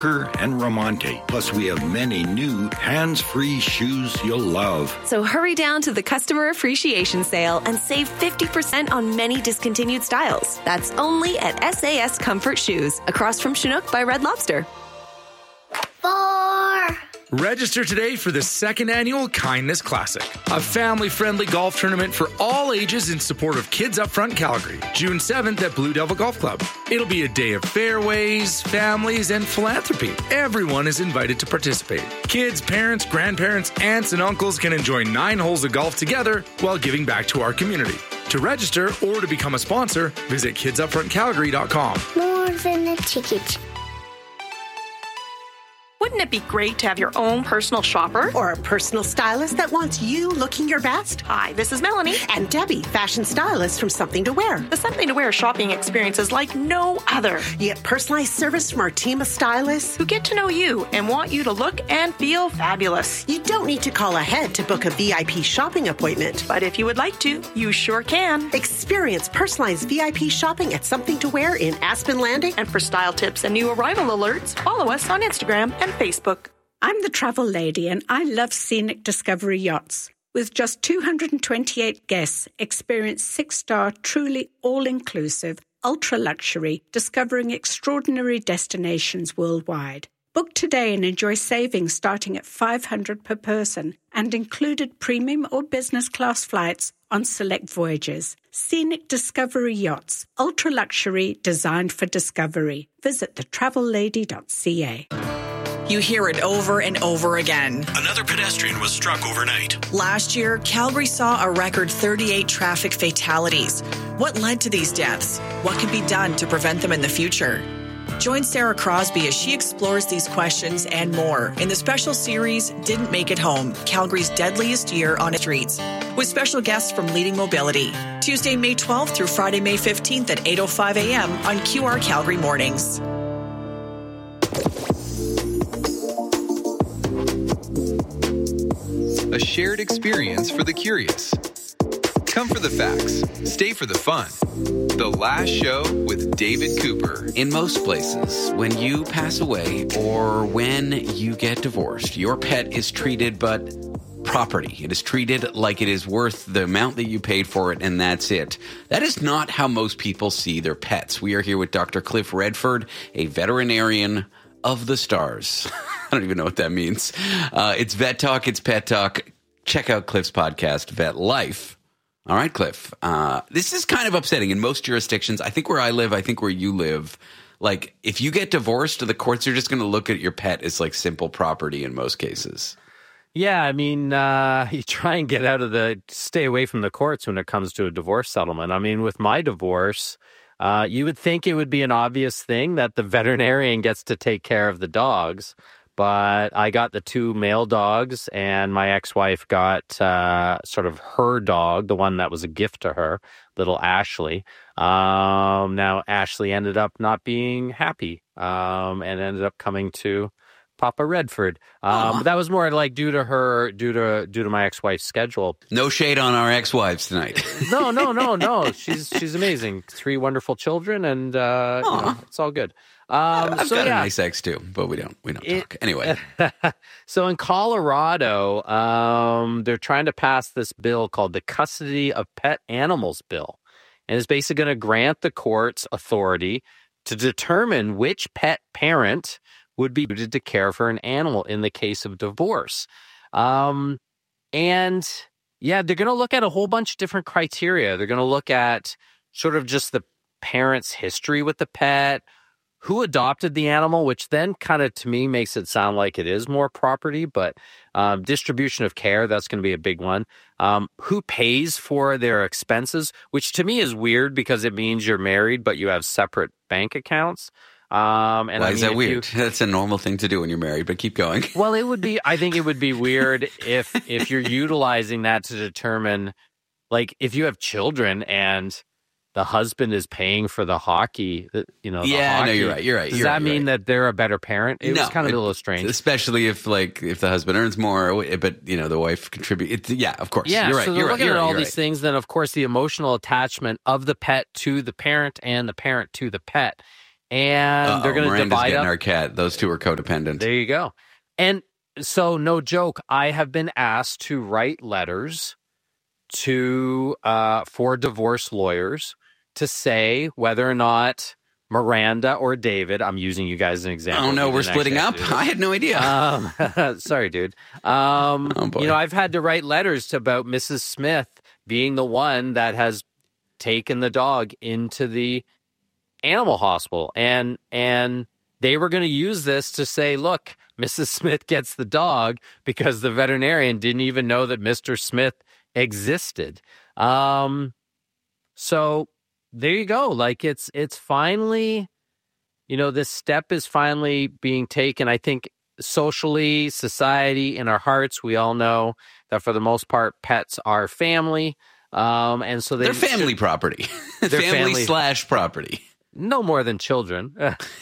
and Ramonte. Plus, we have many new hands-free shoes you'll love. So hurry down to the Customer Appreciation Sale and save 50% on many discontinued styles. That's only at SAS Comfort Shoes, across from Chinook by Red Lobster. 4. Register today for the second annual Kindness Classic, a family-friendly golf tournament for all ages in support of Kids Upfront Calgary, June 7th at Blue Devil Golf Club. It'll be a day of fairways, families, and philanthropy. Everyone is invited to participate. Kids, parents, grandparents, aunts, and uncles can enjoy 9 holes of golf together while giving back to our community. To register or to become a sponsor, visit kidsupfrontcalgary.com. More than a ticket. Wouldn't it be great to have your own personal shopper? Or a personal stylist that wants you looking your best? Hi, this is Melanie. And Debbie, fashion stylist from Something to Wear. The Something to Wear shopping experience is like no other. You get personalized service from our team of stylists who get to know you and want you to look and feel fabulous. You don't need to call ahead to book a VIP shopping appointment. But if you would like to, you sure can. Experience personalized VIP shopping at Something to Wear in Aspen Landing. And for style tips and new arrival alerts, follow us on Instagram and Facebook. I'm the travel lady and I love Scenic Discovery Yachts. With just 228 guests, experience 6-star, truly all-inclusive, ultra-luxury, discovering extraordinary destinations worldwide. Book today and enjoy savings starting at $500 per person and included premium or business class flights on select voyages. Scenic Discovery Yachts, ultra-luxury, designed for discovery. Visit thetravellady.ca. You hear it over and over again. Another pedestrian was struck overnight. Last year, Calgary saw a record 38 traffic fatalities. What led to these deaths? What can be done to prevent them in the future? Join Sarah Crosby as she explores these questions and more in the special series Didn't Make It Home, Calgary's Deadliest Year on Its Streets, with special guests from Leading Mobility. Tuesday, May 12th through Friday, May 15th at 8:05 a.m. on QR Calgary Mornings. A shared experience for the curious. Come for the facts, stay for the fun. The Last Show with David Cooper. In most places, when you pass away or when you get divorced, your pet is treated but property. It is treated like it is worth the amount that you paid for it, and that's it. That is not how most people see their pets. We are here with Dr. Cliff Redford, a veterinarian of the stars. I don't even know what that means. It's Vet Talk. It's Pet Talk. Check out Cliff's podcast, Vet Life. All right, Cliff. This is kind of upsetting in most jurisdictions. I think where I live, I think where you live, like if you get divorced, the courts are just going to look at your pet as like simple property in most cases. Yeah, I mean, you try and stay away from the courts when it comes to a divorce settlement. I mean, with my divorce, you would think it would be an obvious thing that the veterinarian gets to take care of the dogs. But I got the 2 male dogs, and my ex-wife got sort of her dog, the one that was a gift to her, little Ashley. Now, Ashley ended up not being happy and ended up coming to Papa Redford. But that was more like due to my ex-wife's schedule. No shade on our ex-wives tonight. No. She's amazing. 3 wonderful children, and it's all good. I've got a nice ex too, but we don't talk. Anyway. So in Colorado, they're trying to pass this bill called the Custody of Pet Animals Bill. And it's basically going to grant the courts authority to determine which pet parent would be suited to care for an animal in the case of divorce. They're going to look at a whole bunch of different criteria. They're going to look at sort of just the parent's history with the pet, who adopted the animal, which then kind of, to me, makes it sound like it is more property, but distribution of care, that's going to be a big one. Who pays for their expenses, which to me is weird because it means you're married, but you have separate bank accounts. Why is that weird? That's a normal thing to do when you're married, but keep going. Well, I think it would be weird if you're utilizing that to determine, like, if you have children and the husband is paying for the hockey, the hockey. No, you're right. Does that mean that they're a better parent? It was kind of a little strange. Especially if the husband earns more, but, the wife contributes. Yeah, of course. Yeah, you're right. So they're looking at all these things. Then, of course, the emotional attachment of the pet to the parent and the parent to the pet. and they're going to divide getting up our cat. Those two are codependent. There you go. And so, no joke, I have been asked to write letters to for divorce lawyers to say whether or not Miranda or David, I'm using you guys as an example. Oh, no, we're splitting up? I had no idea. Sorry, dude. Oh, boy. I've had to write letters about Mrs. Smith being the one that has taken the dog into the animal hospital. And they were going to use this to say, look, Mrs. Smith gets the dog because the veterinarian didn't even know that Mr. Smith existed. So there you go. Like it's finally, this step is finally being taken. I think socially, society, in our hearts, we all know that for the most part, pets are family. And so they're family property. They're family/property. No more than children.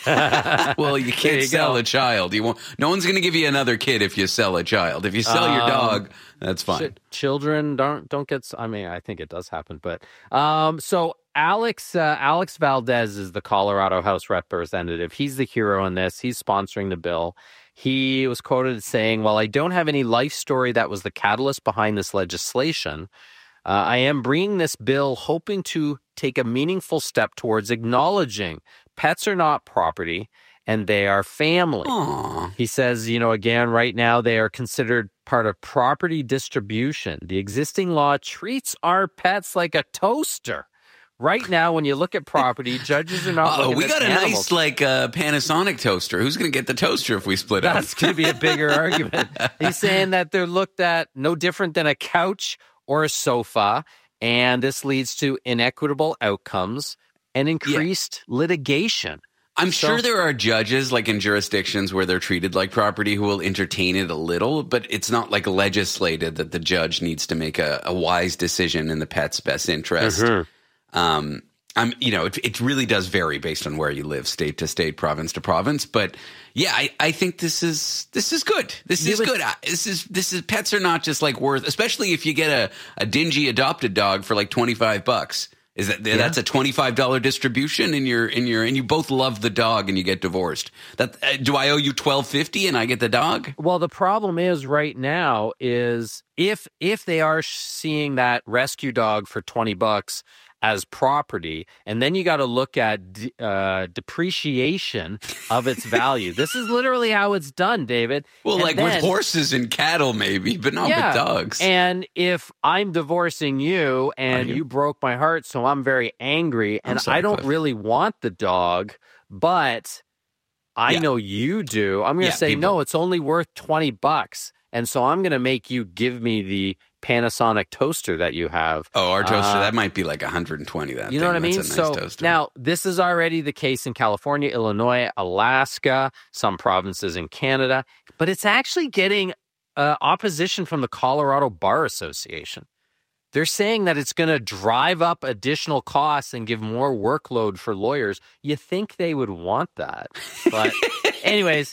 Well, you can't sell a child. You won't. No one's going to give you another kid if you sell a child. If you sell your dog, that's fine. Children don't get. I mean, I think it does happen, but so Alex Valdez is the Colorado House representative. He's the hero in this. He's sponsoring the bill. He was quoted as saying, "While I don't have any life story that was the catalyst behind this legislation, I am bringing this bill hoping to take a meaningful step towards acknowledging pets are not property and they are family." Aww. He says, again, right now they are considered part of property distribution. The existing law treats our pets like a toaster. Right now, when you look at property, judges are not looking at we got animals. A nice Panasonic toaster. Who's going to get the toaster if we split up? That's going to be a bigger argument. He's saying that they're looked at no different than a couch or a sofa, and this leads to inequitable outcomes and increased litigation. I'm sure there are judges, like in jurisdictions where they're treated like property, who will entertain it a little, but it's not like legislated that the judge needs to make a wise decision in the pet's best interest. Mm-hmm. It really does vary based on where you live, state to state, province to province. But yeah, I think this is good. This is good. This is pets are not just like worth, especially if you get a dingy adopted dog for like $25. That's a $25 distribution and you both love the dog and you get divorced. Do I owe you $12.50 and I get the dog? Well, the problem is right now is if they are seeing that rescue dog for $20 as property, and then you got to look at depreciation of its value. This is literally how it's done, David. Well, with horses and cattle maybe, but not with dogs. And if I'm divorcing you and you broke my heart, so I'm very angry, and I don't really want the dog, but I know you do, I'm going to say, no, it's only worth $20. And so I'm going to make you give me the Panasonic toaster that you have. Oh, our toaster, that might be like $120. You know what I mean? That's a nice toaster. Now, this is already the case in California, Illinois, Alaska, some provinces in Canada, but it's actually getting opposition from the Colorado Bar Association. They're saying that it's going to drive up additional costs and give more workload for lawyers. You think they would want that. But anyways,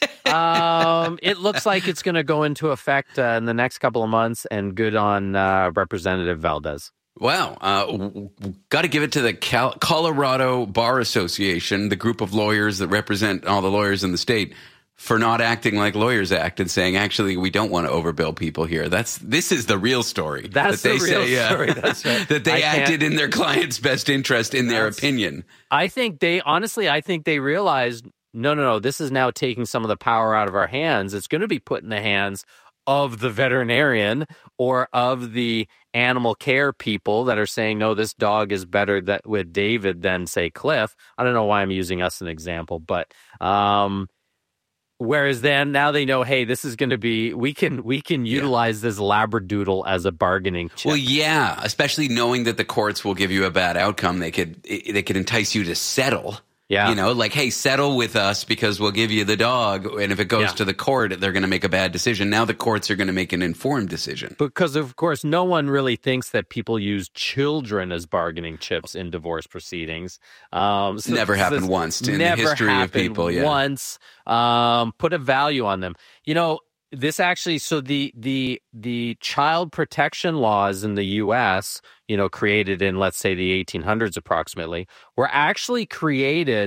it looks like it's going to go into effect in the next couple of months, and good on Representative Valdez. Wow. Got to give it to the Colorado Bar Association, the group of lawyers that represent all the lawyers in the state, for not acting like lawyers act and saying, actually, we don't want to overbill people here. This is the real story. That's the real story. That's right. That they acted in their client's best interest in their opinion. I think they realized, no, this is now taking some of the power out of our hands. It's going to be put in the hands of the veterinarian or of the animal care people that are saying, no, this dog is better with David than, say, Cliff. I don't know why I'm using us as an example, but whereas then now they know, hey, this is going to be, we can utilize this Labradoodle as a bargaining chip. Well, yeah, especially knowing that the courts will give you a bad outcome. They could entice you to settle. Yeah. Hey, settle with us because we'll give you the dog. And if it goes to the court, they're going to make a bad decision. Now the courts are going to make an informed decision. Because, of course, no one really thinks that people use children as bargaining chips in divorce proceedings. Never happened once in the history of people. Yeah. Once. Put a value on them. This actually, so the child protection laws in the U.S., created in, let's say, the 1800s approximately, were actually created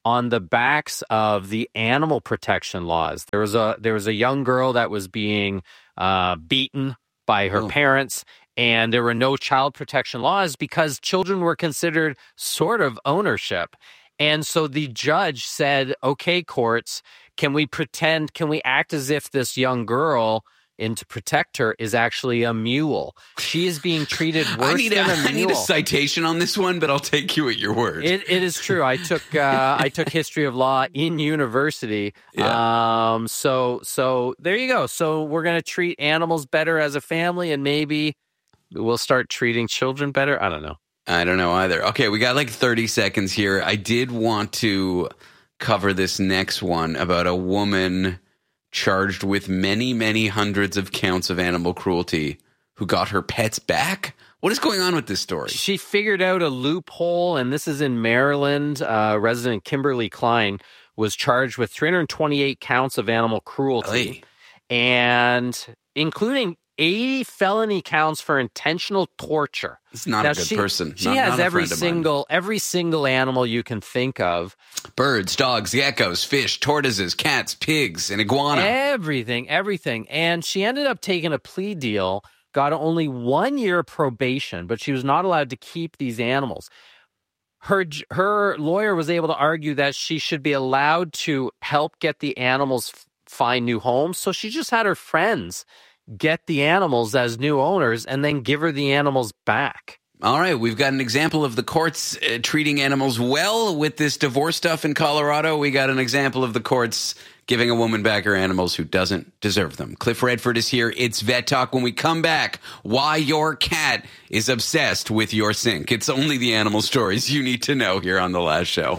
on the backs of the animal protection laws. There was a young girl that was being beaten by her parents, and there were no child protection laws because children were considered sort of ownership. And so the judge said, okay, courts, can we act as if this young girl, and to protect her, is actually a mule? She is being treated worse than a mule. I need a citation on this one, but I'll take you at your word. It is true. I took history of law in university. Yeah. So there you go. So we're going to treat animals better as a family, and maybe we'll start treating children better. I don't know. I don't know either. Okay, we got like 30 seconds here. I did want to cover this next one about a woman charged with many, many hundreds of counts of animal cruelty who got her pets back. What is going on with this story? She figured out a loophole, and this is in Maryland. Resident Kimberly Klein was charged with 328 counts of animal cruelty, and including 80 felony counts for intentional torture. It's not a good person. She has every single animal you can think of. Birds, dogs, geckos, fish, tortoises, cats, pigs, an iguana. Everything. And she ended up taking a plea deal, got only 1 year probation, but she was not allowed to keep these animals. Her lawyer was able to argue that she should be allowed to help get the animals find new homes. So she just had her friends get the animals as new owners and then give her the animals back. All right, we've got an example of the courts treating animals well with this divorce stuff in Colorado. We got an example of the courts giving a woman back her animals who doesn't deserve them. Cliff Redford is here. It's Vet Talk. When we come back, why your cat is obsessed with your sink. It's only the animal stories you need to know here on The Last Show.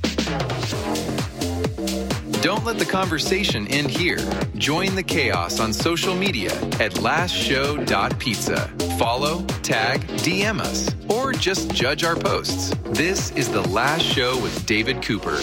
Don't let the conversation end here. Join the chaos on social media at lastshow.pizza. Follow, tag, DM us, or just judge our posts. This is The Last Show with David Cooper.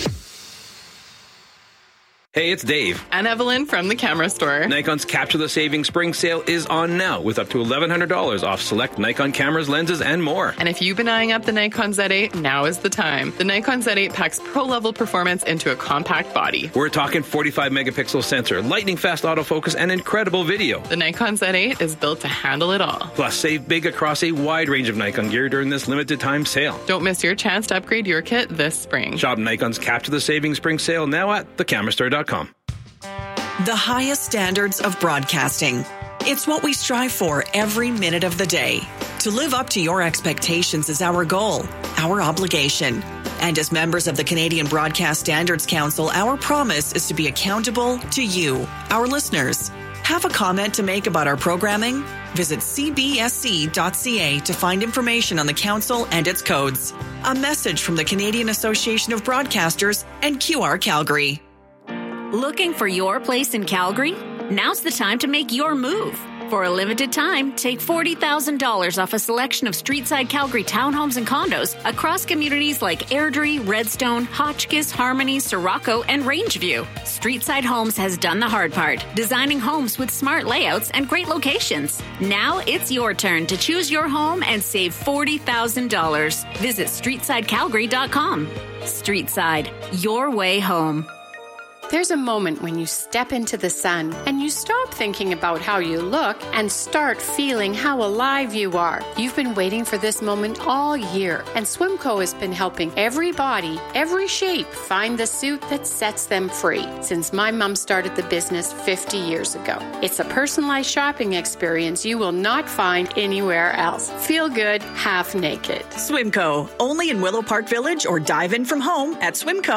Hey, it's Dave. And Evelyn from the camera store. Nikon's Capture the Savings Spring Sale is on now with up to $1,100 off select Nikon cameras, lenses, and more. And if you've been eyeing up the Nikon Z8, now is the time. The Nikon Z8 packs pro-level performance into a compact body. We're talking 45-megapixel sensor, lightning-fast autofocus, and incredible video. The Nikon Z8 is built to handle it all. Plus, save big across a wide range of Nikon gear during this limited-time sale. Don't miss your chance to upgrade your kit this spring. Shop Nikon's Capture the Savings Spring Sale now at thecamerastore.com. The highest standards of broadcasting. It's what we strive for every minute of the day. To live up to your expectations is our goal, our obligation. And as members of the Canadian Broadcast Standards Council, our promise is to be accountable to you, our listeners. Have a comment to make about our programming? Visit cbsc.ca to find information on the council and its codes. A message from the Canadian Association of Broadcasters and QR Calgary. Looking for your place in Calgary? Now's the time to make your move. For a limited time, take $40,000 off a selection of street-side Calgary townhomes and condos across communities like Airdrie, Redstone, Hotchkiss, Harmony, Sirocco, and Rangeview. Streetside Homes has done the hard part, designing homes with smart layouts and great locations. Now it's your turn to choose your home and save $40,000. Visit streetsidecalgary.com. Streetside, your way home. There's a moment when you step into the sun and you stop thinking about how you look and start feeling how alive you are. You've been waiting for this moment all year, and Swimco has been helping every body, every shape find the suit that sets them free since my mom started the business 50 years ago. It's a personalized shopping experience you will not find anywhere else. Feel good, half naked. Swimco, only in Willow Park Village, or dive in from home at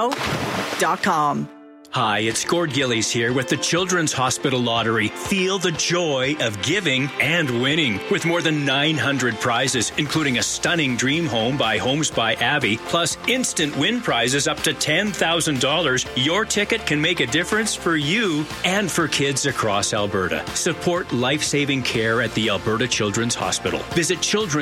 swimco.com. Hi, it's Gord Gillies here with the Children's Hospital Lottery. Feel the joy of giving and winning with more than 900 prizes, including a stunning dream home by Homes by Abby, plus instant win prizes up to $10,000. Your ticket can make a difference for you and for kids across Alberta. Support life-saving care at the Alberta Children's Hospital. Visit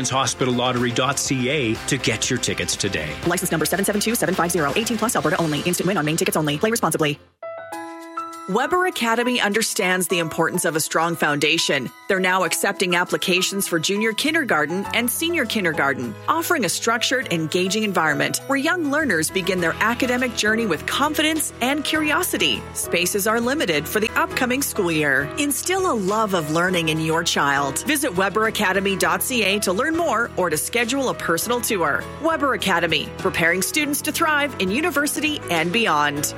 children'shospitallottery.ca to get your tickets today. License number 772750. 18 plus Alberta only. Instant win on main tickets only. Play responsibly. Weber Academy understands the importance of a strong foundation. They're now accepting applications for junior kindergarten and senior kindergarten, offering a structured, engaging environment where young learners begin their academic journey with confidence and curiosity. Spaces are limited for the upcoming school year. Instill a love of learning in your child. Visit weberacademy.ca to learn more or to schedule a personal tour. Weber Academy, preparing students to thrive in university and beyond.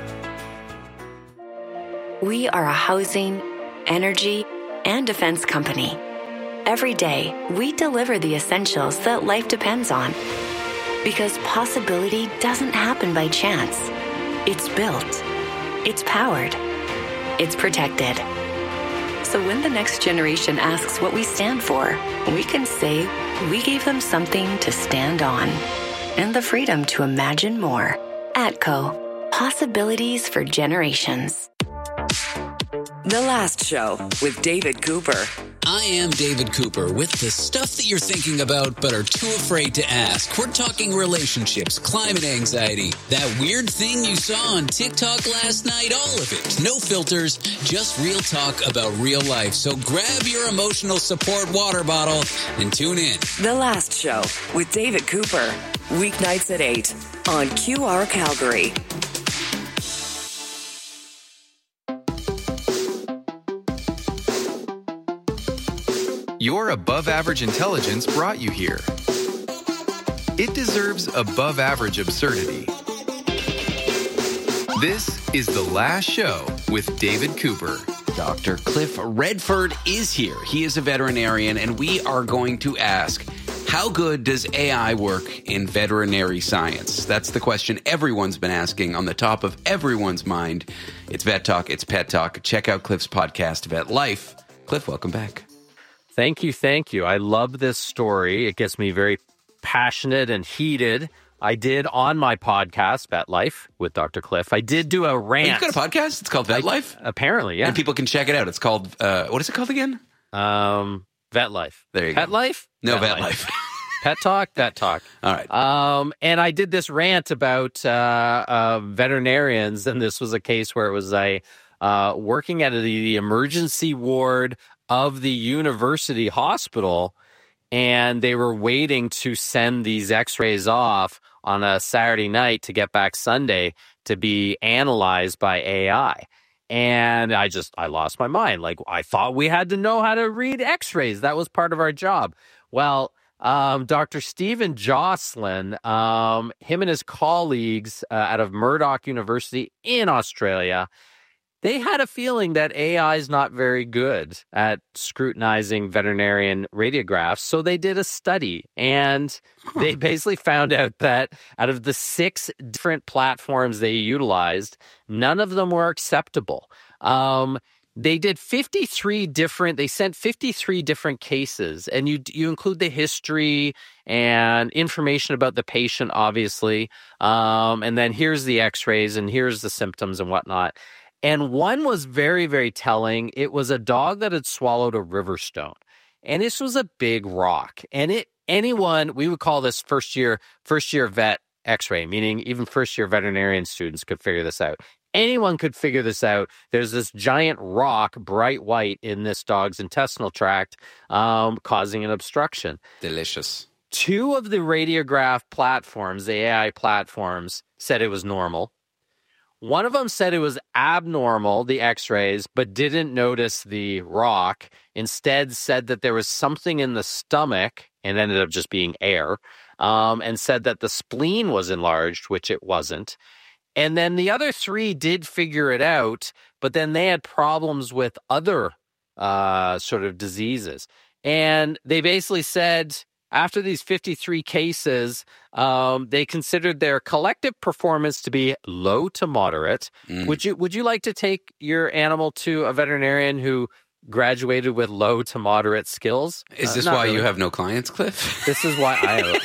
We are a housing, energy, and defense company. Every day, we deliver the essentials that life depends on. Because possibility doesn't happen by chance. It's built. It's powered. It's protected. So when the next generation asks what we stand for, we can say we gave them something to stand on. And the freedom to imagine more. ATCO. Possibilities for generations. The Last Show with David Cooper. I am David Cooper with the stuff that you're thinking about but are too afraid to ask. We're talking relationships, climate anxiety, that weird thing you saw on TikTok last night, all of it. No filters, just real talk about real life. So grab your emotional support water bottle and tune in. The Last Show with David Cooper. Weeknights at 8 on QR Calgary. Your above-average intelligence brought you here. It deserves above-average absurdity. This is The Last Show with David Cooper. Dr. Cliff Redford is here. He is a veterinarian, and we are going to ask, how good does AI work in veterinary science? That's the question everyone's been asking on the top of everyone's mind. It's Vet Talk, it's Pet Talk. Check out Cliff's podcast, Vet Life. Cliff, welcome back. Thank you. I love this story. It gets me very passionate and heated. I did on my podcast, Vet Life, with Dr. Cliff. I did do a rant. You've got a podcast? It's called Vet Life? Apparently, yeah. And people can check it out. It's called, what is it called again? Vet Life. There you Pet go. Life? No, Vet Life. Pet Talk, Vet Talk. All right. And I did this rant about veterinarians, and this was a case where it was working at the emergency ward of the university hospital, and they were waiting to send these x-rays off on a Saturday night to get back Sunday to be analyzed by AI. And I lost my mind. Like, I thought we had to know how to read x-rays. That was part of our job. Well, Dr. Stephen Jocelyn, him and his colleagues out of Murdoch University in Australia, they had a feeling that AI is not very good at scrutinizing veterinarian radiographs. So they did a study, and they basically found out that out of the 6 different platforms they utilized, none of them were acceptable. They did 53 different, they sent 53 different cases, and you include the history and information about the patient, obviously. And then here's the x-rays and here's the symptoms and whatnot. And one was very, very telling. It was a dog that had swallowed a river stone. And this was a big rock. And we would call this first year vet x-ray, meaning even first year veterinarian students could figure this out. Anyone could figure this out. There's this giant rock, bright white, in this dog's intestinal tract, causing an obstruction. Delicious. 2 of the radiograph platforms, the AI platforms, said it was normal. One of them said it was abnormal, the x-rays, but didn't notice the rock. Instead said that there was something in the stomach, and ended up just being air, and said that the spleen was enlarged, which it wasn't. And then the other 3 did figure it out, but then they had problems with other sort of diseases. And they basically said, after these 53 cases, they considered their collective performance to be low to moderate. Would you like to take your animal to a veterinarian who graduated with low to moderate skills? Is this why you have no clients, Cliff? This is why I...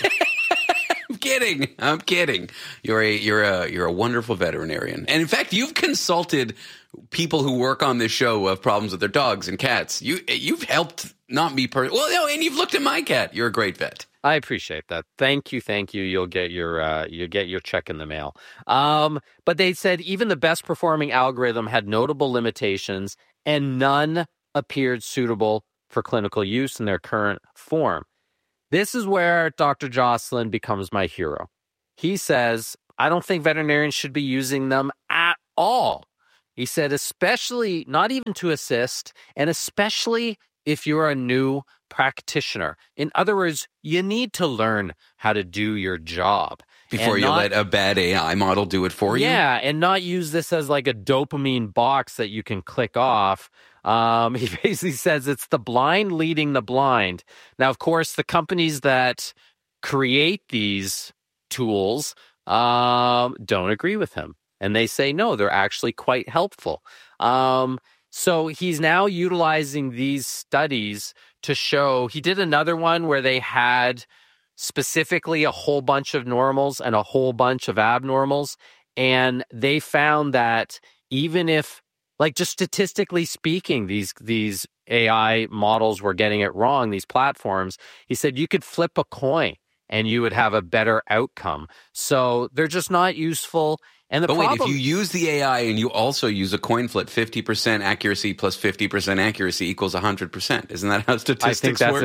I'm kidding. You're a wonderful veterinarian. And in fact, you've consulted people who work on this show who have problems with their dogs and cats. You've helped Not me personally. Well, no, and you've looked at my cat. You're a great vet. I appreciate that. Thank you. You'll get your check in the mail. But they said even the best performing algorithm had notable limitations, and none appeared suitable for clinical use in their current form. This is where Dr. Jocelyn becomes my hero. He says, I don't think veterinarians should be using them at all. He said, especially not even to assist, and especially if you're a new practitioner. In other words, you need to learn how to do your job. Before you let a bad AI model do it for you? Yeah, and not use this as like a dopamine box that you can click off. He basically says it's the blind leading the blind. Now, of course, the companies that create these tools don't agree with him. And they say, no, they're actually quite helpful. So he's now utilizing these studies to show, he did another one where they had specifically a whole bunch of normals and a whole bunch of abnormals. And they found that even if, like just statistically speaking, these AI models were getting it wrong, these platforms, he said you could flip a coin and you would have a better outcome. So they're just not useful. And but wait, if you use the AI and you also use a coin flip, 50% accuracy plus 50% accuracy equals 100%. Isn't that how statistics work? I think that's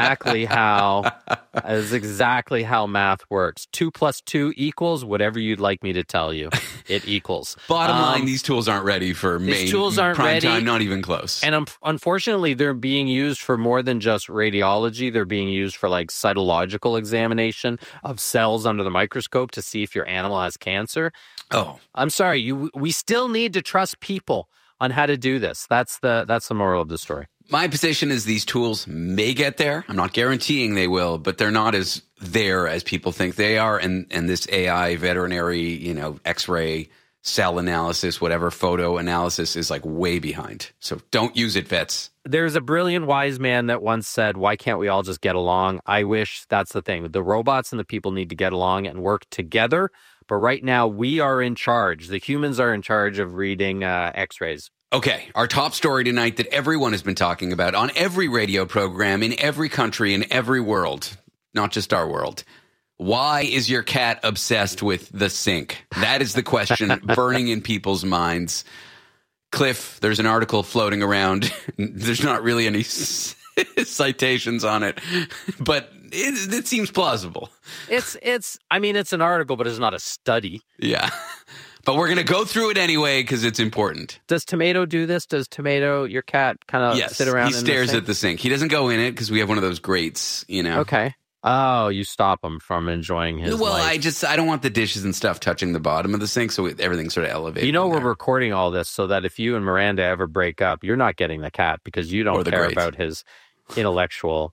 works? exactly how math works. 2 + 2 equals whatever you'd like me to tell you. It equals. Bottom line, these tools aren't ready for prime time, not even close. And unfortunately, they're being used for more than just radiology. They're being used for like cytological examination of cells under the microscope to see if your animal has cancer. Oh, I'm sorry. We still need to trust people on how to do this. That's the moral of the story. My position is these tools may get there. I'm not guaranteeing they will, but they're not as there as people think they are. And this AI veterinary, X-ray cell analysis, whatever photo analysis is like way behind. So don't use it, vets. There's a brilliant wise man that once said, why can't we all just get along? I wish that's the thing. The robots and the people need to get along and work together. But right now, we are in charge. The humans are in charge of reading X-rays. Okay, our top story tonight that everyone has been talking about on every radio program, in every country, in every world, not just our world. Why is your cat obsessed with the sink? That is the question burning in people's minds. Cliff, there's an article floating around. There's not really any citations on it, but it seems plausible. It's an article, but it's not a study. Yeah. But we're going to go through it anyway because it's important. Does Tomato do this? Does Tomato, your cat, kind of sit around? He stares at the sink. He doesn't go in it because we have one of those grates, Okay. Oh, you stop him from enjoying his life. I don't want the dishes and stuff touching the bottom of the sink, so everything's sort of elevated. We're recording all this so that if you and Miranda ever break up, you're not getting the cat because you don't care about his intellectual,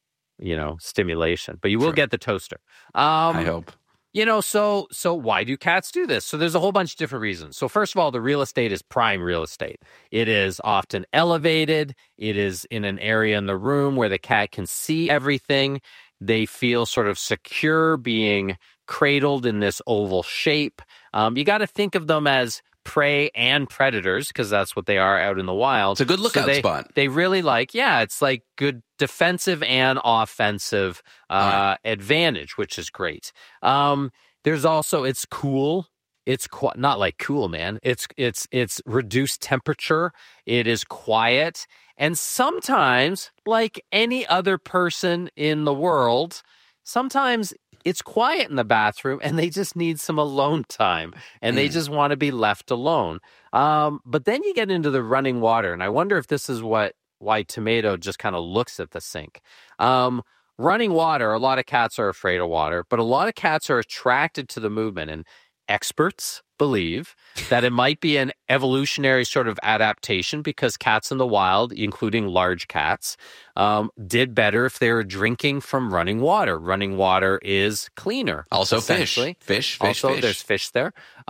stimulation. But you will get the toaster. I hope. So why do cats do this? So there's a whole bunch of different reasons. So first of all, the real estate is prime real estate. It is often elevated. It is in an area in the room where the cat can see everything. They feel sort of secure being cradled in this oval shape. You got to think of them as prey and predators because that's what they are out in the wild. It's a good lookout spot. They really it's like good defensive and offensive advantage, which is great. There's also, it's cool. It's not like cool, man. It's reduced temperature. It is quiet. And sometimes, like any other person in the world, sometimes it's quiet in the bathroom and they just need some alone time and they just want to be left alone. But then you get into the running water. And I wonder if this is why Tomato just kind of looks at the sink. Running water, a lot of cats are afraid of water, but a lot of cats are attracted to the movement. And experts believe that it might be an evolutionary sort of adaptation because cats in the wild, including large cats, did better if they were drinking from running water. Running water is cleaner. Also fish. There's fish there.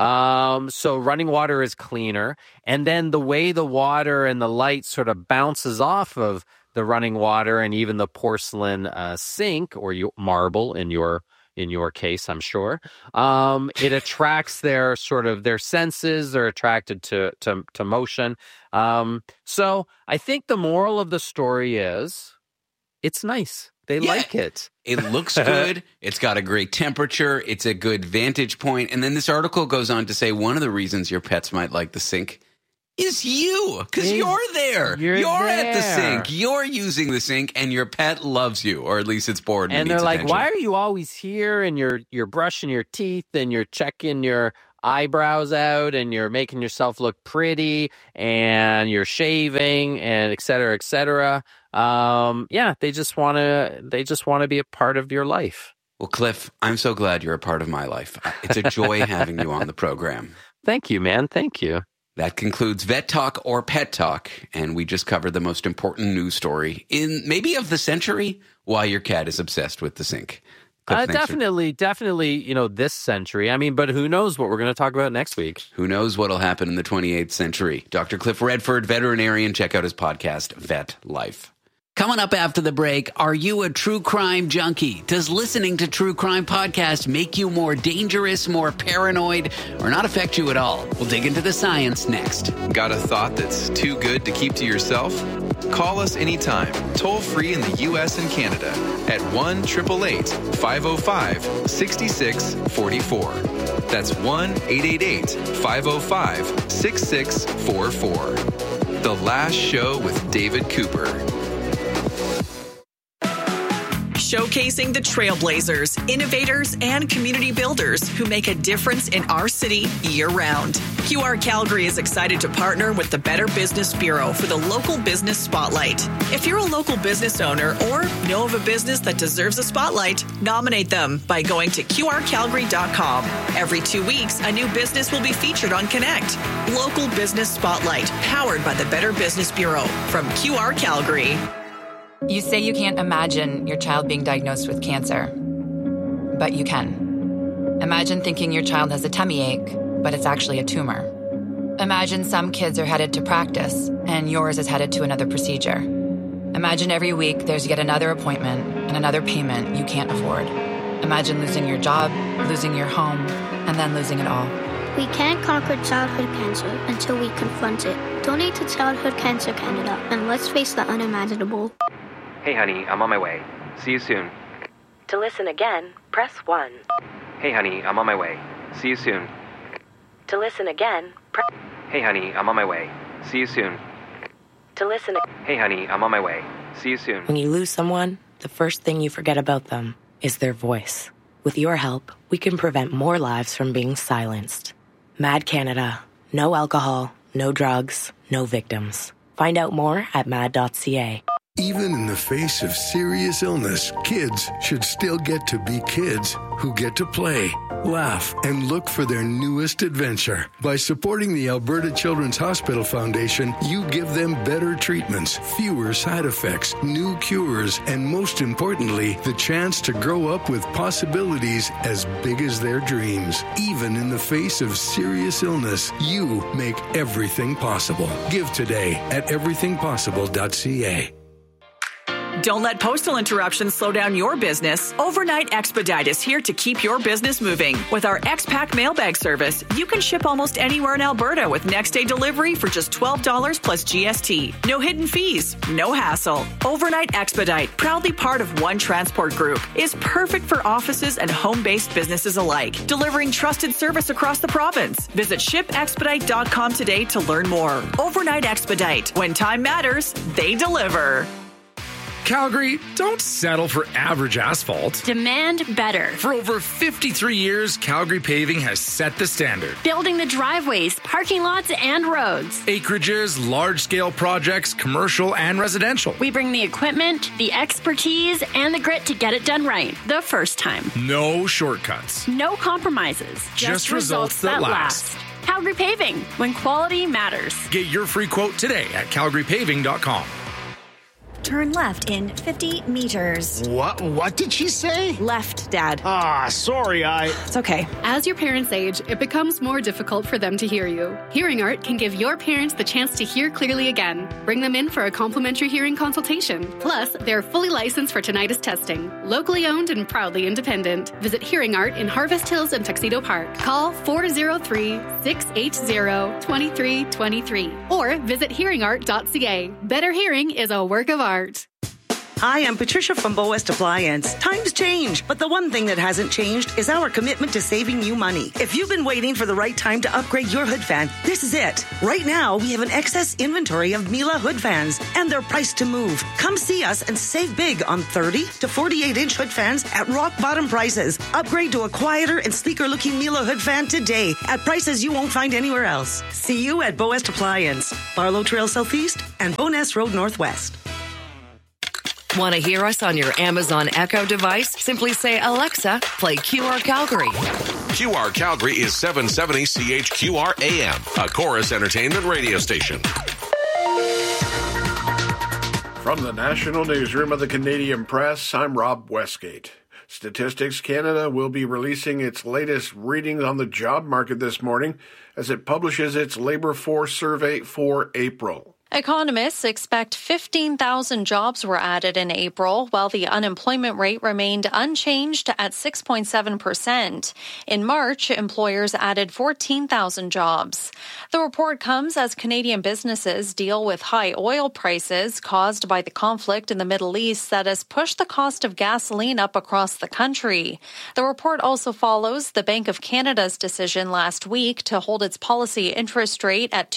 So running water is cleaner. And then the way the water and the light sort of bounces off of the running water and even the porcelain sink or marble in your case, I'm sure, it attracts their senses. They're attracted to motion. So I think the moral of the story is it's nice. They like it. It looks good. It's got a great temperature. It's a good vantage point. And then this article goes on to say one of the reasons your pets might like the sink is you, because you're there. You're at the sink. You're using the sink, and your pet loves you, or at least it's bored. And they're like, why are you always here? And you're brushing your teeth, and you're checking your eyebrows out, and you're making yourself look pretty, and you're shaving, and et cetera, et cetera. They just want to be a part of your life. Well, Cliff, I'm so glad you're a part of my life. It's a joy having you on the program. Thank you, man. Thank you. That concludes Vet Talk or Pet Talk, and we just covered the most important news story in maybe of the century, why your cat is obsessed with the sink. Cliff, definitely, this century. I mean, but who knows what we're going to talk about next week? Who knows what'll happen in the 28th century? Dr. Cliff Redford, veterinarian. Check out his podcast, Vet Life. Coming up after the break, are you a true crime junkie? Does listening to true crime podcasts make you more dangerous, more paranoid, or not affect you at all? We'll dig into the science next. Got a thought that's too good to keep to yourself? Call us anytime, toll free in the U.S. and Canada at 1-888-505-6644. That's 1-888-505-6644. The Last Show with David Cooper. Showcasing the trailblazers, innovators, and community builders who make a difference in our city year-round. QR Calgary is excited to partner with the Better Business Bureau for the Local Business Spotlight. If you're a local business owner or know of a business that deserves a spotlight, nominate them by going to qrcalgary.com. Every 2 weeks, a new business will be featured on Connect. Local Business Spotlight, powered by the Better Business Bureau from QR Calgary. You say you can't imagine your child being diagnosed with cancer, but you can. Imagine thinking your child has a tummy ache, but it's actually a tumor. Imagine some kids are headed to practice, and yours is headed to another procedure. Imagine every week there's yet another appointment and another payment you can't afford. Imagine losing your job, losing your home, and then losing it all. We can't conquer childhood cancer until we confront it. Donate to Childhood Cancer Canada, and let's face the unimaginable. Hey, honey, I'm on my way. See you soon. To listen again, press 1. Hey, honey, I'm on my way. See you soon. To listen again, press... Hey, honey, I'm on my way. See you soon. To listen... Hey, honey, I'm on my way. See you soon. When you lose someone, the first thing you forget about them is their voice. With your help, we can prevent more lives from being silenced. MAD Canada. No alcohol, no drugs, no victims. Find out more at mad.ca. Even in the face of serious illness, kids should still get to be kids who get to play, laugh, and look for their newest adventure. By supporting the Alberta Children's Hospital Foundation, you give them better treatments, fewer side effects, new cures, and most importantly, the chance to grow up with possibilities as big as their dreams. Even in the face of serious illness, you make everything possible. Give today at everythingpossible.ca. Don't let postal interruptions slow down your business. Overnight Expedite is here to keep your business moving. With our X-Pack mailbag service, you can ship almost anywhere in Alberta with next-day delivery for just $12 plus GST. No hidden fees, no hassle. Overnight Expedite, proudly part of One Transport Group, is perfect for offices and home-based businesses alike, delivering trusted service across the province. Visit shipexpedite.com today to learn more. Overnight Expedite. When time matters, they deliver. Calgary, don't settle for average asphalt. Demand better. For over 53 years, Calgary Paving has set the standard. Building the driveways, parking lots, and roads. Acreages, large-scale projects, commercial and residential. We bring the equipment, the expertise, and the grit to get it done right the first time. No shortcuts. No compromises. Just results that last. Calgary Paving, when quality matters. Get your free quote today at calgarypaving.com. Turn left in 50 meters. What did she say? Left, Dad. Sorry, It's okay. As your parents age, it becomes more difficult for them to hear you. Hearing Art can give your parents the chance to hear clearly again. Bring them in for a complimentary hearing consultation. Plus, they're fully licensed for tinnitus testing. Locally owned and proudly independent. Visit Hearing Art in Harvest Hills and Tuxedo Park. Call 403-680-2323 or visit hearingart.ca. Better hearing is a work of art. Hi, I'm Patricia from Bow West Appliance. Times change, but the one thing that hasn't changed is our commitment to saving you money. If you've been waiting for the right time to upgrade your hood fan, this is it. Right now, we have an excess inventory of Miele hood fans, and they're priced to move. Come see us and save big on 30 to 48-inch hood fans at rock-bottom prices. Upgrade to a quieter and sleeker-looking Miele hood fan today at prices you won't find anywhere else. See you at Bow West Appliance, Barlow Trail Southeast, and Boness Road Northwest. Want to hear us on your Amazon Echo device? Simply say, Alexa, play QR Calgary. QR Calgary is 770 CHQR AM, a Chorus Entertainment radio station. From the National Newsroom of the Canadian Press, I'm Rob Westgate. Statistics Canada will be releasing its latest readings on the job market this morning as it publishes its labor force survey for April. Economists expect 15,000 jobs were added in April, while the unemployment rate remained unchanged at 6.7%. In March, employers added 14,000 jobs. The report comes as Canadian businesses deal with high oil prices caused by the conflict in the Middle East that has pushed the cost of gasoline up across the country. The report also follows the Bank of Canada's decision last week to hold its policy interest rate at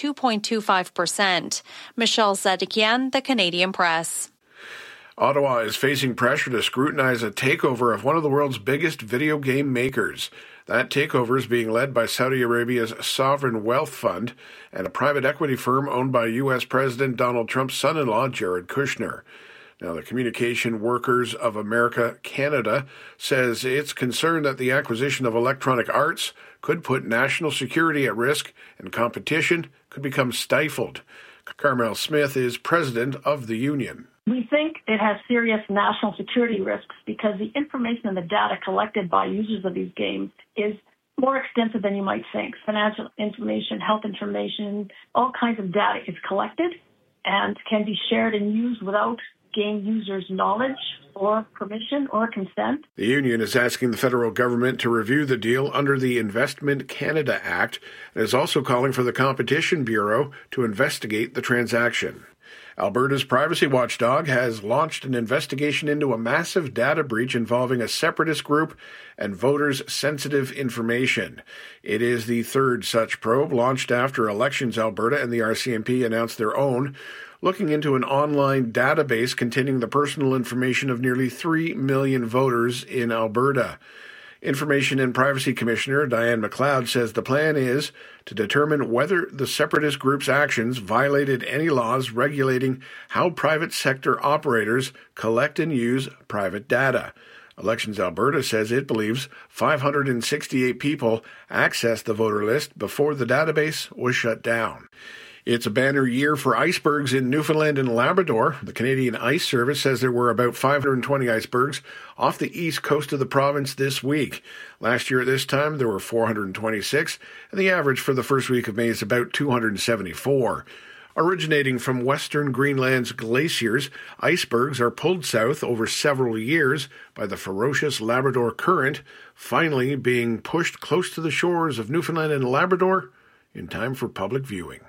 2.25%. Michelle Zedekian, The Canadian Press. Ottawa is facing pressure to scrutinize a takeover of one of the world's biggest video game makers. That takeover is being led by Saudi Arabia's Sovereign Wealth Fund and a private equity firm owned by U.S. President Donald Trump's son-in-law, Jared Kushner. Now, the Communication Workers of America Canada says it's concerned that the acquisition of Electronic Arts could put national security at risk and competition could become stifled. Carmel Smith is president of the union. We think it has serious national security risks because the information and the data collected by users of these games is more extensive than you might think. Financial information, health information, all kinds of data is collected and can be shared and used without game users' knowledge or permission or consent. The union is asking the federal government to review the deal under the Investment Canada Act and is also calling for the Competition Bureau to investigate the transaction. Alberta's privacy watchdog has launched an investigation into a massive data breach involving a separatist group and voters' sensitive information. It is the third such probe launched after Elections Alberta and the RCMP announced their own, looking into an online database containing the personal information of nearly 3 million voters in Alberta. Information and Privacy Commissioner Diane McLeod says the plan is to determine whether the separatist group's actions violated any laws regulating how private sector operators collect and use private data. Elections Alberta says it believes 568 people accessed the voter list before the database was shut down. It's a banner year for icebergs in Newfoundland and Labrador. The Canadian Ice Service says there were about 520 icebergs off the east coast of the province this week. Last year at this time, there were 426, and the average for the first week of May is about 274. Originating from western Greenland's glaciers, icebergs are pulled south over several years by the ferocious Labrador Current, finally being pushed close to the shores of Newfoundland and Labrador in time for public viewing.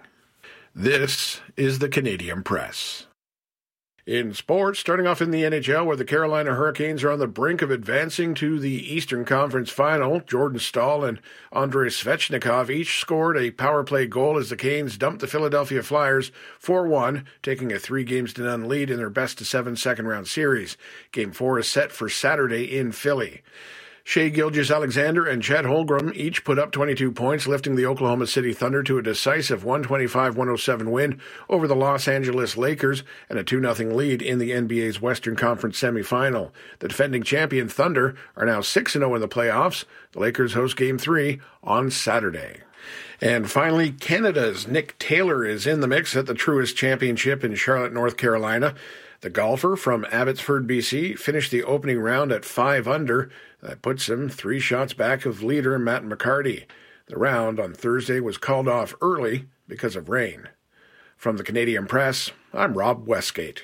This is the Canadian Press. In sports, starting off in the NHL, where the Carolina Hurricanes are on the brink of advancing to the Eastern Conference Final, Jordan Staal and Andrei Svechnikov each scored a power play goal as the Canes dumped the Philadelphia Flyers 4-1, taking a 3-0 lead in their best-of-7 second-round series. Game 4 is set for Saturday in Philly. Shea Gilgeous-Alexander and Chet Holmgren each put up 22 points, lifting the Oklahoma City Thunder to a decisive 125-107 win over the Los Angeles Lakers and a 2-0 lead in the NBA's Western Conference semifinal. The defending champion Thunder are now 6-0 in the playoffs. The Lakers host Game 3 on Saturday. And finally, Canada's Nick Taylor is in the mix at the Truist Championship in Charlotte, North Carolina. The golfer from Abbotsford, BC, finished the opening round at 5 under. That puts him 3 shots back of leader Matt McCarty. The round on Thursday was called off early because of rain. From the Canadian Press, I'm Rob Westgate.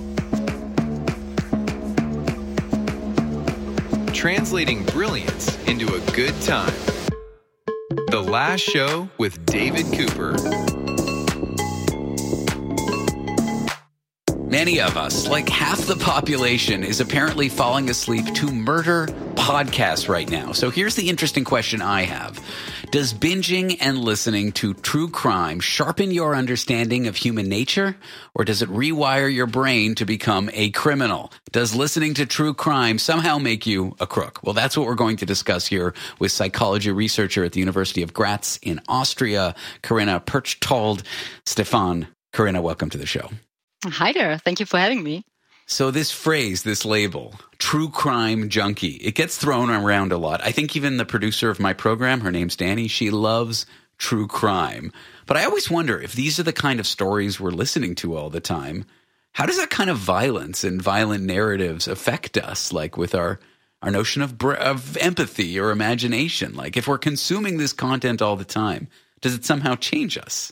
Translating brilliance into a good time. The Last Show with David Cooper. Many of us, like half the population, is apparently falling asleep to murder podcasts right now. So here's the interesting question I have. Does binging and listening to true crime sharpen your understanding of human nature, or does it rewire your brain to become a criminal? Does listening to true crime somehow make you a crook? Well, that's what we're going to discuss here with psychology researcher at the University of Graz in Austria, Corinna Perchtold. Stefan, Corinna, welcome to the show. Hi there. Thank you for having me. So this phrase, this label, true crime junkie, it gets thrown around a lot. I think even the producer of my program, her name's Danny, she loves true crime. But I always wonder if these are the kind of stories we're listening to all the time, how does that kind of violence and violent narratives affect us, like with our notion of empathy or imagination? Like if we're consuming this content all the time, does it somehow change us?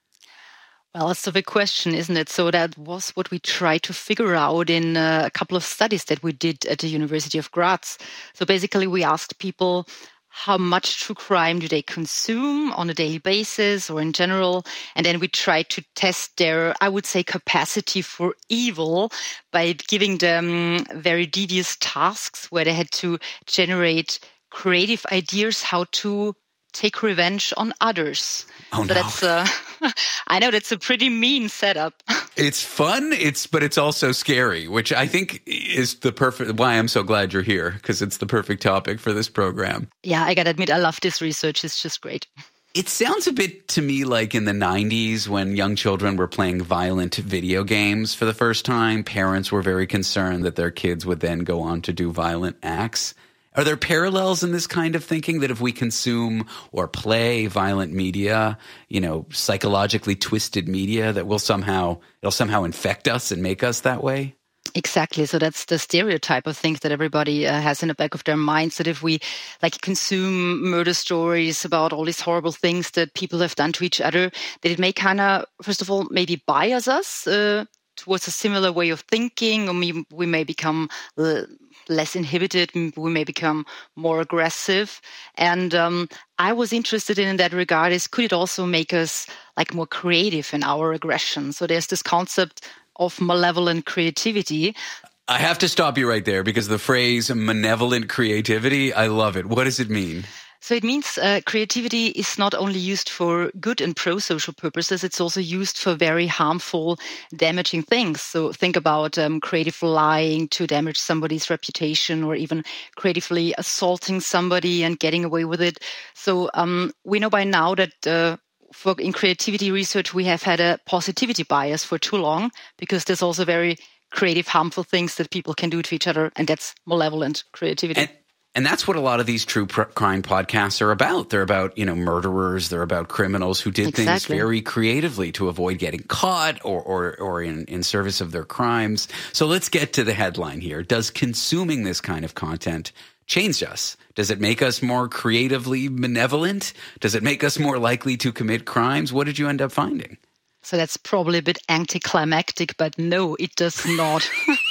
Well, that's a big question, isn't it? So that was what we tried to figure out in a couple of studies that we did at the University of Graz. So basically, we asked people how much true crime do they consume on a daily basis or in general. And then we tried to test their, I would say, capacity for evil by giving them very devious tasks where they had to generate creative ideas how to take revenge on others. Oh, so no. That's I know that's a pretty mean setup. It's fun, but it's also scary, which I think is the perfect, why I'm so glad you're here, because it's the perfect topic for this program. Yeah, I gotta admit, I love this research. It's just great. It sounds a bit to me like in the 90s when young children were playing violent video games for the first time. Parents were very concerned that their kids would then go on to do violent acts. Are there parallels in this kind of thinking that if we consume or play violent media, psychologically twisted media, that it'll somehow infect us and make us that way? Exactly. So that's the stereotype of things that everybody has in the back of their minds, that if we consume murder stories about all these horrible things that people have done to each other, that it may kind of, first of all, maybe bias us towards a similar way of thinking, or we may become less inhibited, we may become more aggressive. And I was interested in that regard is, could it also make us more creative in our aggression? So there's this concept of malevolent creativity. I have to stop you right there because the phrase malevolent creativity, I love it. What does it mean? So it means creativity is not only used for good and pro-social purposes, it's also used for very harmful, damaging things. So think about creative lying to damage somebody's reputation, or even creatively assaulting somebody and getting away with it. So we know by now that in creativity research, we have had a positivity bias for too long, because there's also very creative, harmful things that people can do to each other, and that's malevolent creativity. And that's what a lot of these true crime podcasts are about. They're about, murderers. They're about criminals who did things very creatively to avoid getting caught or in service of their crimes. So let's get to the headline here. Does consuming this kind of content change us? Does it make us more creatively malevolent? Does it make us more likely to commit crimes? What did you end up finding? So that's probably a bit anticlimactic, but no, it does not.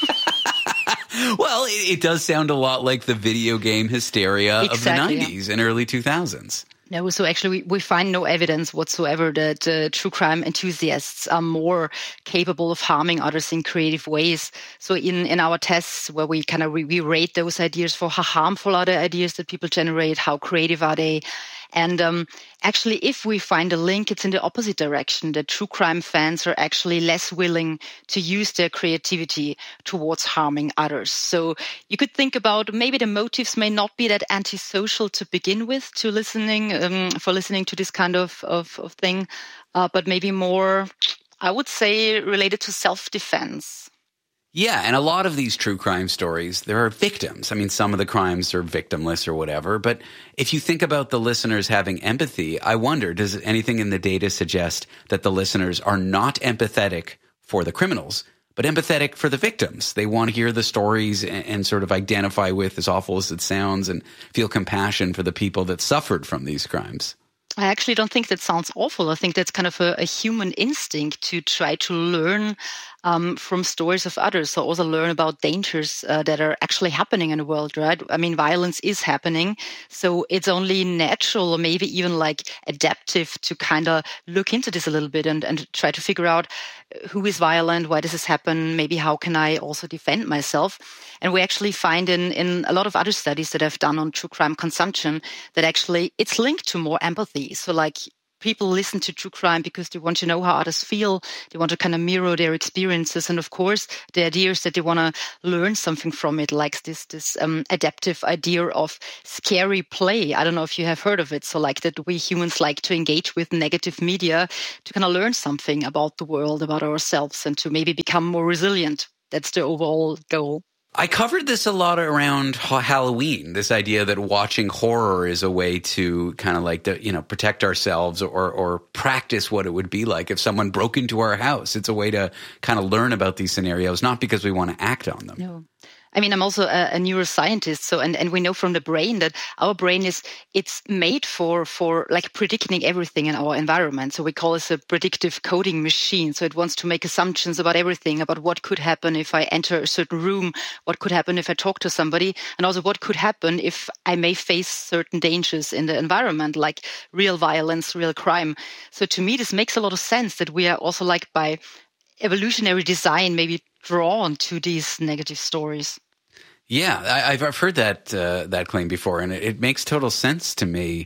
Well, it does sound a lot like the video game hysteria of the 90s and early 2000s. No, so actually we find no evidence whatsoever that true crime enthusiasts are more capable of harming others in creative ways. So in our tests where we we rate those ideas for how harmful are the ideas that people generate, how creative are they, and actually if we find a link, it's in the opposite direction, that true crime fans are actually less willing to use their creativity towards harming others. So you could think about maybe the motives may not be that antisocial to begin with for listening to this kind of thing, but maybe more, I would say, related to self-defense. Yeah, and a lot of these true crime stories, there are victims. I mean, some of the crimes are victimless or whatever, but if you think about the listeners having empathy, I wonder, does anything in the data suggest that the listeners are not empathetic for the criminals, but empathetic for the victims? They want to hear the stories and sort of identify with, as awful as it sounds, and feel compassion for the people that suffered from these crimes. I actually don't think that sounds awful. I think that's kind of a human instinct to try to learn from stories of others. So also learn about dangers that are actually happening in the world, right? I mean, violence is happening. So it's only natural or maybe even like adaptive to kind of look into this a little bit and try to figure out who is violent, why does this happen, maybe how can I also defend myself. And we actually find in a lot of other studies that I've done on true crime consumption that actually it's linked to more empathy. So like people listen to true crime because they want to know how others feel. They want to kind of mirror their experiences. And of course, the idea is that they want to learn something from it, like this adaptive idea of scary play. I don't know if you have heard of it. So like that we humans like to engage with negative media to kind of learn something about the world, about ourselves, and to maybe become more resilient. That's the overall goal. I covered this a lot around Halloween, this idea that watching horror is a way to kind of like, protect ourselves or practice what it would be like if someone broke into our house. It's a way to kind of learn about these scenarios, not because we want to act on them. No. I mean, I'm also a neuroscientist, so and we know from the brain that our brain it's made for like predicting everything in our environment. So we call it a predictive coding machine. So it wants to make assumptions about everything, about what could happen if I enter a certain room, what could happen if I talk to somebody, and also what could happen if I may face certain dangers in the environment, like real violence, real crime. So to me, this makes a lot of sense that we are also like by evolutionary design maybe drawn to these negative stories. Yeah, I've heard that claim before, and it makes total sense to me.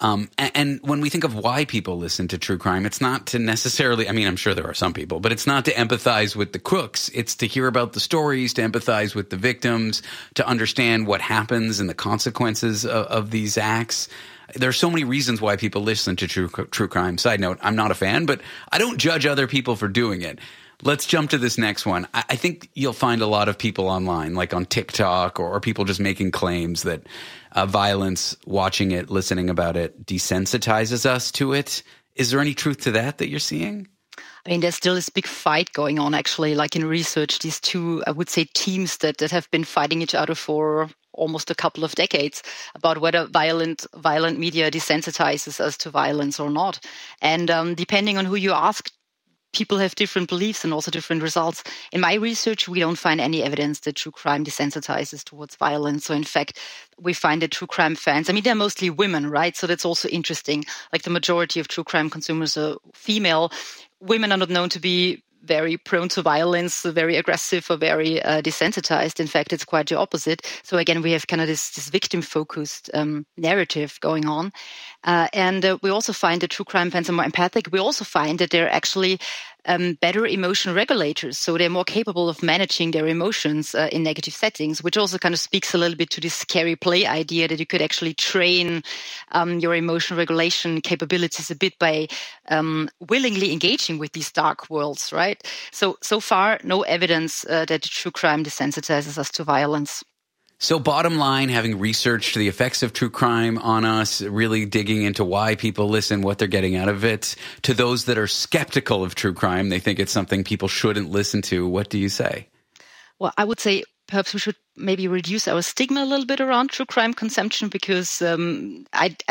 And when we think of why people listen to true crime, it's not to necessarily – I mean, I'm sure there are some people, but it's not to empathize with the crooks. It's to hear about the stories, to empathize with the victims, to understand what happens and the consequences of these acts. There are so many reasons why people listen to true crime. Side note, I'm not a fan, but I don't judge other people for doing it. Let's jump to this next one. I think you'll find a lot of people online, like on TikTok or people just making claims that violence, watching it, listening about it, desensitizes us to it. Is there any truth to that you're seeing? I mean, there's still this big fight going on, actually, like in research, these two, I would say, teams that have been fighting each other for almost a couple of decades about whether violent media desensitizes us to violence or not. And depending on who you ask, people have different beliefs and also different results. In my research, we don't find any evidence that true crime desensitizes towards violence. So in fact, we find that true crime fans, I mean, they're mostly women, right? So that's also interesting. Like the majority of true crime consumers are female. Women are not known to be very prone to violence, very aggressive or very desensitized. In fact, it's quite the opposite. So again, we have kind of this victim-focused narrative going on. And we also find that true crime fans are more empathic. We also find that they're actually better emotion regulators. So they're more capable of managing their emotions in negative settings, which also kind of speaks a little bit to this scary play idea that you could actually train your emotion regulation capabilities a bit by willingly engaging with these dark worlds, right? So far, no evidence that true crime desensitizes us to violence. So bottom line, having researched the effects of true crime on us, really digging into why people listen, what they're getting out of it, to those that are skeptical of true crime, they think it's something people shouldn't listen to. What do you say? Well, I would say perhaps we should maybe reduce our stigma a little bit around true crime consumption, because I'm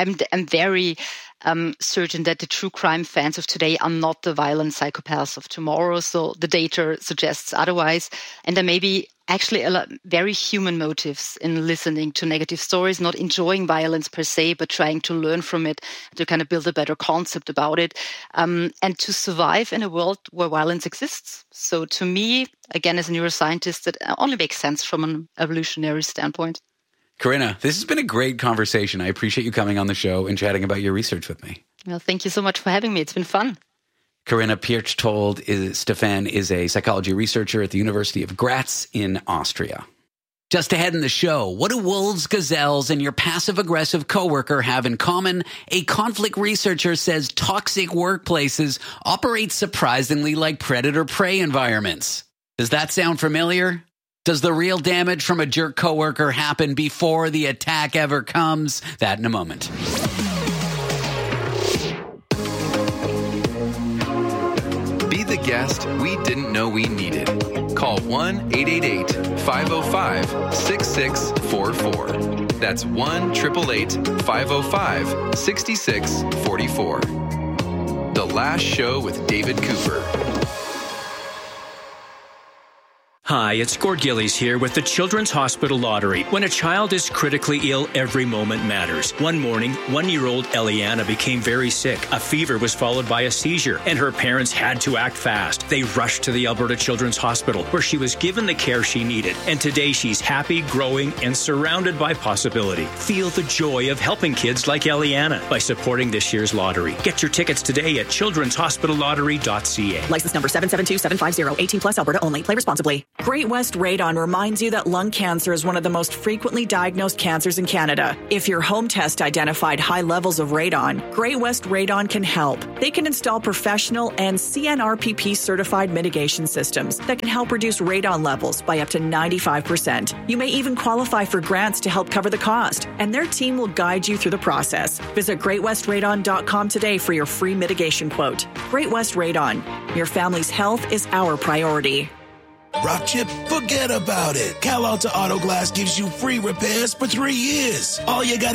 very certain that the true crime fans of today are not the violent psychopaths of tomorrow. So the data suggests otherwise. And there may be actually very human motives in listening to negative stories, not enjoying violence per se, but trying to learn from it, to kind of build a better concept about it, and to survive in a world where violence exists. So to me, again, as a neuroscientist, that only makes sense from an evolutionary standpoint. Corinna, this has been a great conversation. I appreciate you coming on the show and chatting about your research with me. Well, thank you so much for having me. It's been fun. Corinna Pirchtold-Stephan is a psychology researcher at the University of Graz in Austria. Just ahead in the show, what do wolves, gazelles, and your passive-aggressive coworker have in common? A conflict researcher says toxic workplaces operate surprisingly like predator-prey environments. Does that sound familiar? Does the real damage from a jerk coworker happen before the attack ever comes? That in a moment. Be the guest we didn't know we needed. Call 1-888-505-6644. That's 1-888-505-6644. The Last Show with David Cooper. Hi, it's Gord Gillies here with the Children's Hospital Lottery. When a child is critically ill, every moment matters. One morning, 1-year-old Eliana became very sick. A fever was followed by a seizure, and her parents had to act fast. They rushed to the Alberta Children's Hospital, where she was given the care she needed. And today she's happy, growing, and surrounded by possibility. Feel the joy of helping kids like Eliana by supporting this year's lottery. Get your tickets today at childrenshospitallottery.ca. License number 772750, 18 plus Alberta only. Play responsibly. Great West Radon reminds you that lung cancer is one of the most frequently diagnosed cancers in Canada. If your home test identified high levels of radon, Great West Radon can help. They can install professional and CNRPP certified mitigation systems that can help reduce radon levels by up to 95%. You may even qualify for grants to help cover the cost, and their team will guide you through the process. Visit greatwestradon.com today for your free mitigation quote. Great West Radon. Your family's health is our priority. Rock Chip, forget about it. Cal Alta Auto Glass gives you free repairs for 3 years. All you gotta